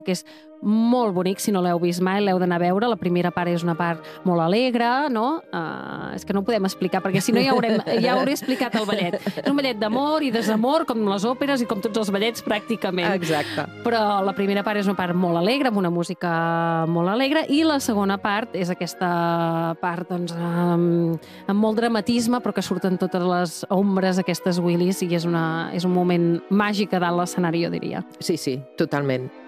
que és molt bonic, si no l'heu vist mai, l'heu d'anar a veure. La primera part és una part molt alegre, no? És que no ho podem explicar, perquè si no ja hauré explicat el ballet. És un ballet d'amor i desamor, com les òperes i com tots els ballets, pràcticament. Exacte. Però la primera part és una part molt alegre, amb una música molt alegre, i la segona part és aquesta part, doncs, amb molt dramatisme, però que surten totes les ombres, aquestes Willys, i és un moment màgic a dalt l'escenari, jo diria. Sí, totalment.